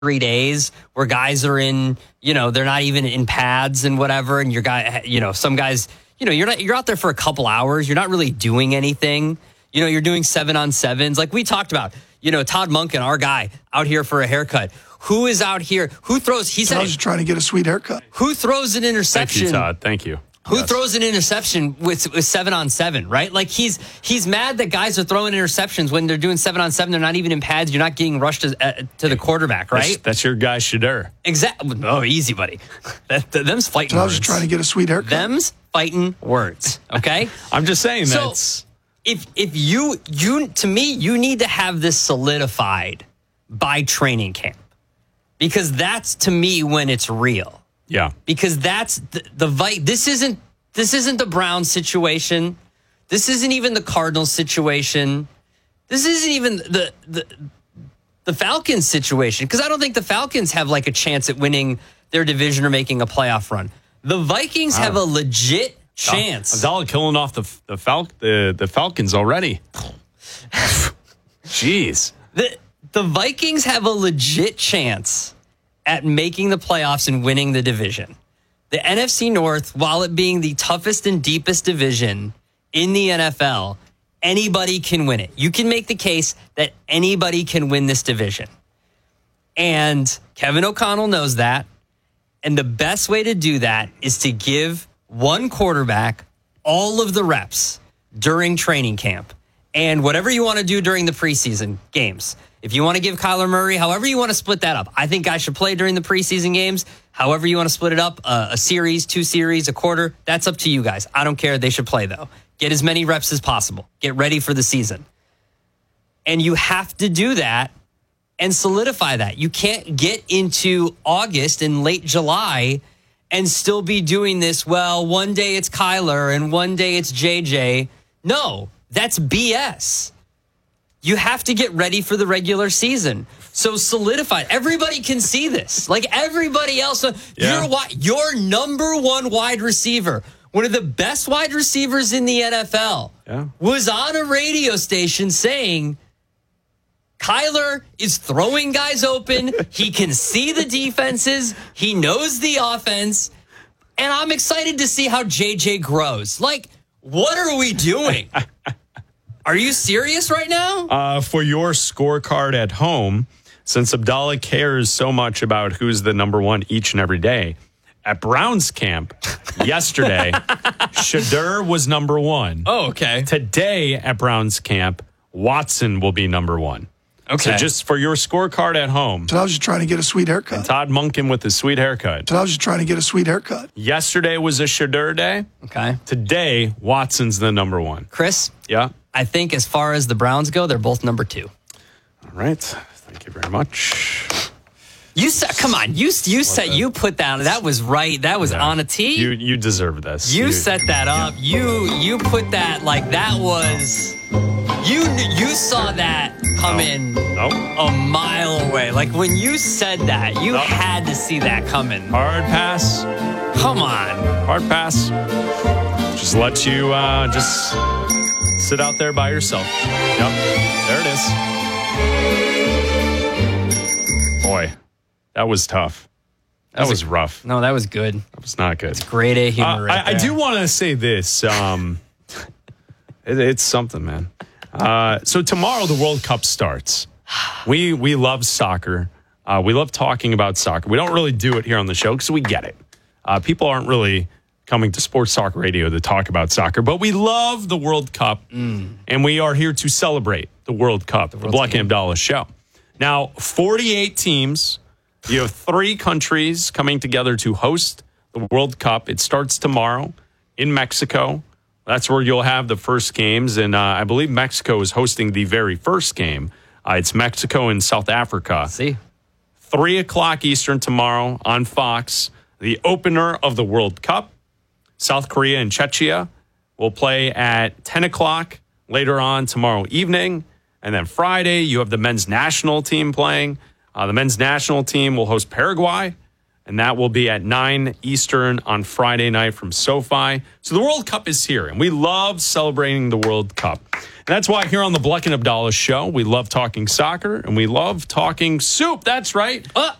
3 days where guys are in, they're not even in pads and whatever. And some guys, you're out there for a couple hours. You're not really doing anything. You're doing 7-on-7s. Like we talked about, Todd Monken, our guy out here for a haircut. Who is out here? Who throws? He said, I was just trying to get a sweet haircut. Who throws an interception? Thank you, Todd. Thank you. Who throws an interception with 7-on-7, right? Like he's mad that guys are throwing interceptions when they're doing 7-on-7. They're not even in pads. You're not getting rushed to the quarterback, right? That's your guy, Shedeur. Exactly. Oh, easy, buddy. Them's fighting words. I was just trying to get a sweet haircut. Them's fighting words, okay? I'm just saying that. So if you to me, you need to have this solidified by training camp because that's to me when it's real. Yeah, because that's this isn't the Browns situation. This isn't even the Cardinals situation. This isn't even the Falcons situation because I don't think the Falcons have like a chance at winning their division or making a playoff run. The Vikings have a legit chance. Abdallah killing off the Falcons already. Jeez, the Vikings have a legit chance at making the playoffs and winning the division. The NFC North, while it being the toughest and deepest division in the NFL, anybody can win it. You can make the case that anybody can win this division. And Kevin O'Connell knows that. And the best way to do that is to give one quarterback all of the reps during training camp and whatever you want to do during the preseason games. If you want to give Kyler Murray, however you want to split that up, I think guys should play during the preseason games. However you want to split it up, a series, 2 series, a quarter, that's up to you guys. I don't care. They should play, though. Get as many reps as possible. Get ready for the season. And you have to do that and solidify that. You can't get into August and late July and still be doing this, well, one day it's Kyler and one day it's JJ. No, that's BS. You have to get ready for the regular season. So solidify. Everybody can see this. Like everybody else. Your number one wide receiver, one of the best wide receivers in the NFL, was on a radio station saying, Kyler is throwing guys open. He can see the defenses. He knows the offense. And I'm excited to see how JJ grows. Like, what are we doing? Are you serious right now? For your scorecard at home, since Abdallah cares so much about who's the number one each and every day, at Browns camp yesterday, Shedeur was number one. Oh, okay. Today at Browns camp, Watson will be number one. Okay. So just for your scorecard at home. So I was just trying to get a sweet haircut. And Todd Monken with his sweet haircut. So I was just trying to get a sweet haircut. Yesterday was a Shedeur day. Okay. Today, Watson's the number one. Chris? Yeah? I think as far as the Browns go, they're both number 2. All right. Thank you very much. You said, come on, you put that was right. That was on a tee. You deserve this. You set that up. You put that like that was. You saw that coming a mile away. Like when you said that, you had to see that coming. Hard pass. Come on. Hard pass. Just let you just sit out there by yourself. Yep. There it is. Boy, that was tough. That was rough. No, that was good. That was not good. It's grade A humor right there. I do want to say this. It's something, man. So tomorrow the World Cup starts. We love soccer. We love talking about soccer. We don't really do it here on the show because we get it. People aren't really coming to Sports Talk Radio to talk about soccer, but we love the World Cup, and we are here to celebrate the World Cup, the Black and Abdallah show. Now, 48 teams. You have 3 countries coming together to host the World Cup. It starts tomorrow in Mexico. That's where you'll have the first games, and I believe Mexico is hosting the very first game. It's Mexico and South Africa. 3 o'clock Eastern tomorrow on Fox. The opener of the World Cup. South Korea and Czechia will play at 10 o'clock later on tomorrow evening. And then Friday, you have the men's national team playing. The men's national team will host Paraguay, and that will be at 9 Eastern on Friday night from SoFi. So the World Cup is here, and we love celebrating the World Cup. that's why here on the Bleck and Abdallah show, we love talking soccer and we love talking soup. That's right.